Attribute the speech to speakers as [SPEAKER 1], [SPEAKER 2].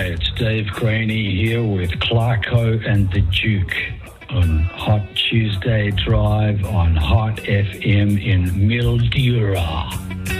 [SPEAKER 1] G'day, it's Dave Graney here with Clarko and the Duke on Hot Tuesday Drive on Hot FM in Mildura.